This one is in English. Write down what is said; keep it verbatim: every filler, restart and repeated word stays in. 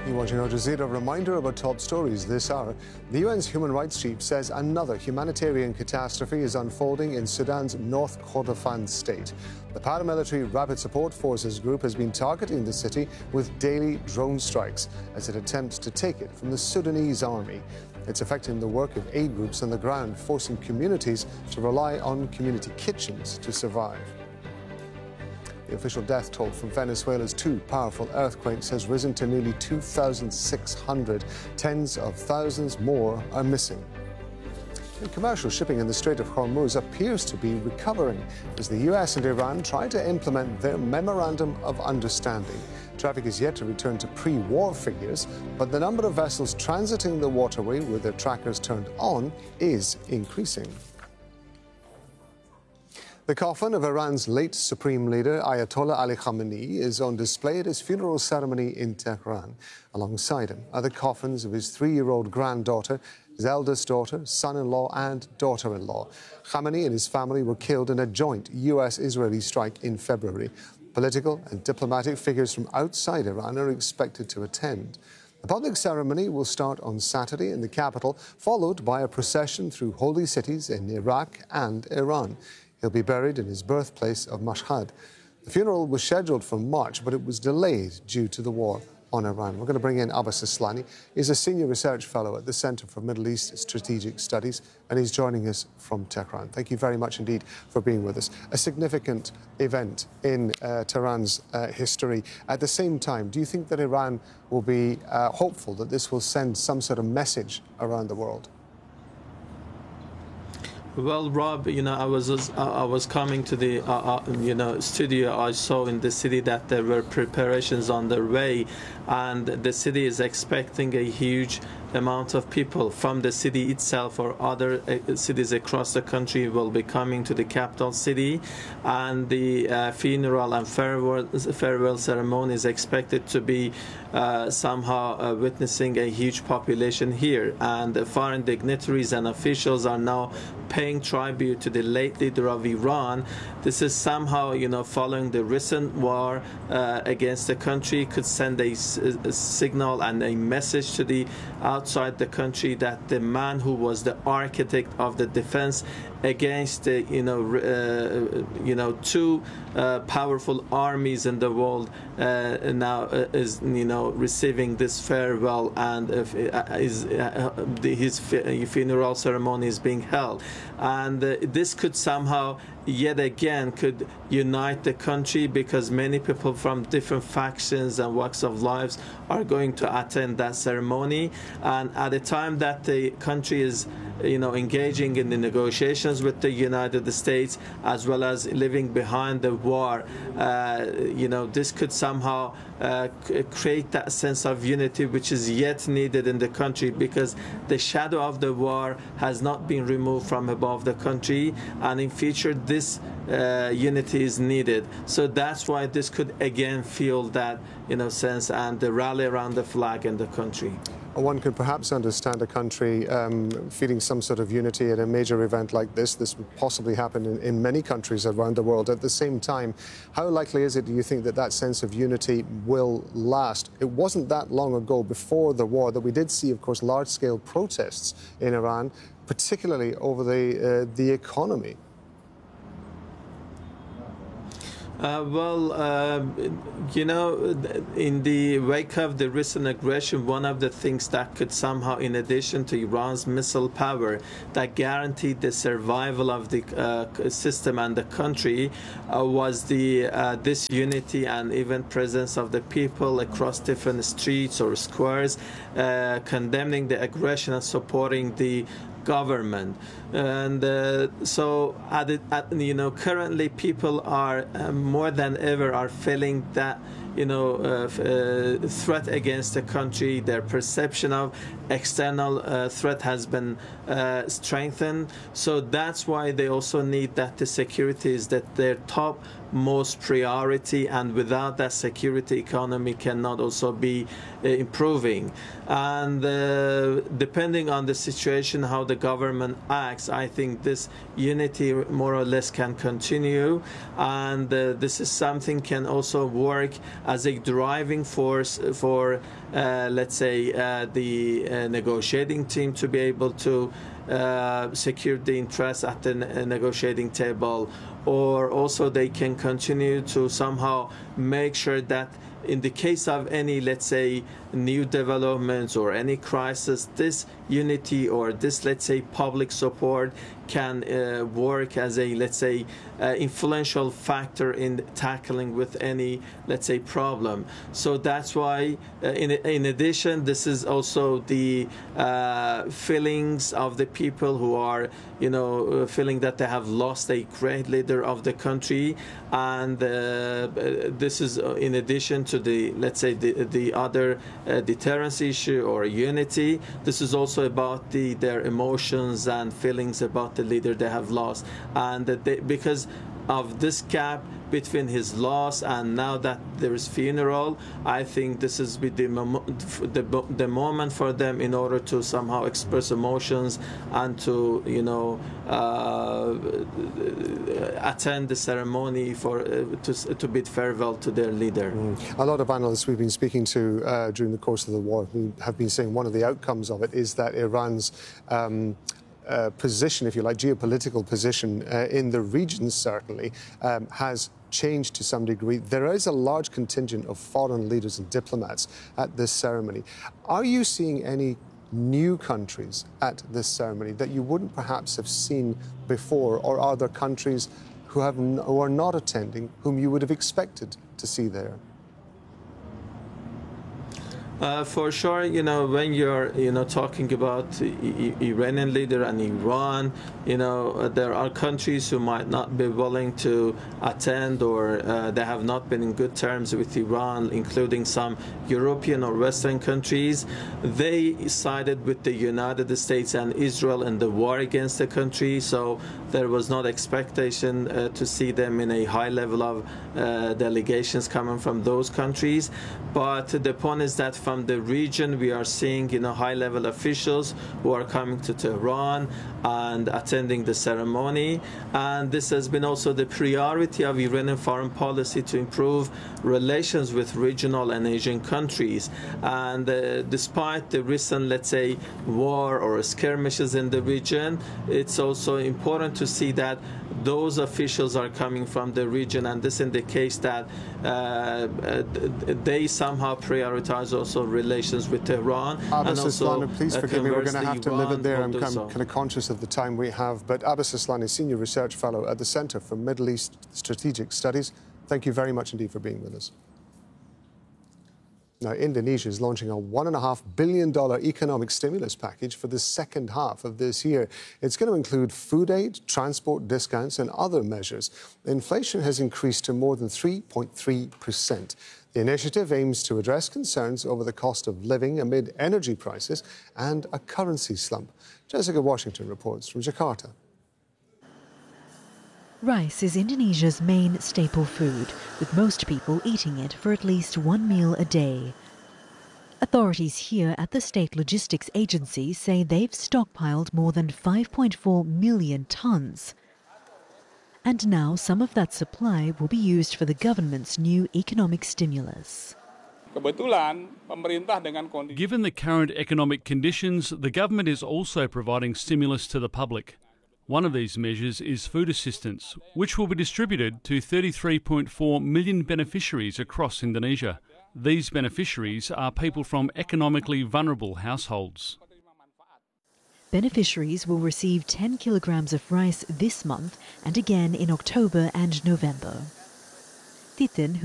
You're watching Al Jazeera. A reminder about top stories this hour. The U N's human rights chief says another humanitarian catastrophe is unfolding in Sudan's North Kordofan state. The paramilitary Rapid Support Forces group has been targeting the city with daily drone strikes as it attempts to take it from the Sudanese army. It's affecting the work of aid groups on the ground, forcing communities to rely on community kitchens to survive. The official death toll from Venezuela's two powerful earthquakes has risen to nearly two thousand six hundred. Tens of thousands more are missing. And commercial shipping in the Strait of Hormuz appears to be recovering as the U S and Iran try to implement their Memorandum of Understanding. Traffic is yet to return to pre-war figures, but the number of vessels transiting the waterway with their trackers turned on is increasing. The coffin of Iran's late supreme leader, Ayatollah Ali Khamenei, is on display at his funeral ceremony in Tehran. Alongside him are the coffins of his three-year-old granddaughter, his eldest daughter, son-in-law and daughter-in-law. Khamenei and his family were killed in a joint U S-Israeli strike in February. Political and diplomatic figures from outside Iran are expected to attend. The public ceremony will start on Saturday in the capital, followed by a procession through holy cities in Iraq and Iran. He'll be buried in his birthplace of Mashhad. The funeral was scheduled for March, but it was delayed due to the war on Iran. We're going to bring in Abbas Aslani. He's a senior research fellow at the Center for Middle East Strategic Studies, and he's joining us from Tehran. Thank you very much indeed for being with us. A significant event in uh, Tehran's uh, history. At the same time, do you think that Iran will be uh, hopeful that this will send some sort of message around the world? Well, Rob, you know, I was uh, I was coming to the uh, uh, you know studio. I saw in the city that there were preparations on the way, and the city is expecting a huge amount of people from the city itself or other uh, cities across the country will be coming to the capital city, and the uh, funeral and farewell farewell ceremony is expected to be uh, somehow uh, witnessing a huge population here, and the foreign dignitaries and officials are now paying tribute to the late leader of Iran. This is somehow, you know, following the recent war uh, against the country, could send a, a signal and a message to the outside the country that the man who was the architect of the defense against the, you know, uh, you know, two uh, powerful armies in the world uh, now uh, is, you know, receiving this farewell, and uh, is uh, the, his funeral ceremony is being held, and uh, this could somehow yet again could unite the country, because many people from different factions and walks of lives are going to attend that ceremony, and at the time that the country is, you know, engaging in the negotiations with the United States, as well as living behind the war, uh, you know, this could somehow uh, create that sense of unity which is yet needed in the country, because the shadow of the war has not been removed from above the country, and in future this uh, unity is needed. So that's why this could again feel that, you know, sense and the rally around the flag in the country. One could perhaps understand a country um, feeling some sort of unity at a major event like this. This would possibly happen in, in many countries around the world. At the same time, how likely is it, do you think, that that sense of unity will last? It wasn't that long ago, before the war, that we did see, of course, large-scale protests in Iran, particularly over the, uh, the economy. Uh, well, uh, you know, in the wake of the recent aggression, one of the things that could somehow, in addition to Iran's missile power, that guaranteed the survival of the uh, system and the country, uh, was the uh, this unity and even presence of the people across different streets or squares, uh, condemning the aggression and supporting the government. And uh, so at it, at, you know, currently people are uh, more than ever are feeling that, you know, uh, uh, threat against the country. Their perception of external uh, threat has been uh, strengthened. So that's why they also need that the security is that their top most priority, and without that security, economy cannot also be uh, improving. And uh, depending on the situation, how the government acts, I think this unity more or less can continue, and uh, this is something can also work as a driving force for, uh, let's say, uh, the uh, negotiating team to be able to uh, secure the interests at the negotiating table, or also they can continue to somehow make sure that in the case of any, let's say, new developments or any crisis, this unity or this, let's say, public support can uh, work as a, let's say, uh, influential factor in tackling with any, let's say, problem. So that's why, uh, in, in addition, this is also the uh, feelings of the people who are, you know, uh, feeling that they have lost a great leader of the country. And uh, this is in addition to the, let's say, the, the other uh, deterrence issue or unity. This is also about the, their emotions and feelings about the leader they have lost. And that they, because of this gap between his loss and now that there is funeral, I think this is the, the, the moment for them in order to somehow express emotions and to, you know, uh, attend the ceremony for uh, to, to bid farewell to their leader. Mm. A lot of analysts we've been speaking to uh, during the course of the war have been saying one of the outcomes of it is that Iran's um, Uh, position, if you like, geopolitical position uh, in the region certainly um, has changed to some degree. There is a large contingent of foreign leaders and diplomats at this ceremony. Are you seeing any new countries at this ceremony that you wouldn't perhaps have seen before, or are there countries who have n- who are not attending whom you would have expected to see there? Uh, for sure, you know, when you're, you know, talking about I- Iranian leader and Iran, you know, uh, there are countries who might not be willing to attend, or uh, they have not been in good terms with Iran, including some European or Western countries. They sided with the United States and Israel in the war against the country, so there was not expectation uh, to see them in a high level of uh, delegations coming from those countries. But the point is that from the region, we are seeing, you know, high-level officials who are coming to Tehran and attending the ceremony. And this has been also the priority of Iranian foreign policy to improve relations with regional and Asian countries. And uh, despite the recent, let's say, war or skirmishes in the region, it's also important to see that those officials are coming from the region, and this indicates that uh, they somehow prioritize also relations with Tehran. Abbas and also, Aslani, please uh, forgive me, we're going to have to Iran live it there. I'm, I'm so. kind of conscious of the time we have, but Abbas Aslani, Senior Research Fellow at the Centre for Middle East Strategic Studies, thank you very much indeed for being with us. Now, Indonesia is launching a one point five billion dollars economic stimulus package for the second half of this year. It's going to include food aid, transport discounts and other measures. Inflation has increased to more than three point three percent. The initiative aims to address concerns over the cost of living amid energy prices and a currency slump. Jessica Washington reports from Jakarta. Rice is Indonesia's main staple food, with most people eating it for at least one meal a day. Authorities here at the State Logistics Agency say they've stockpiled more than five point four million tons. And now some of that supply will be used for the government's new economic stimulus. Given the current economic conditions, the government is also providing stimulus to the public. One of these measures is food assistance, which will be distributed to thirty-three point four million beneficiaries across Indonesia. These beneficiaries are people from economically vulnerable households. Beneficiaries will receive ten kilograms of rice this month and again in October and November. Titin, who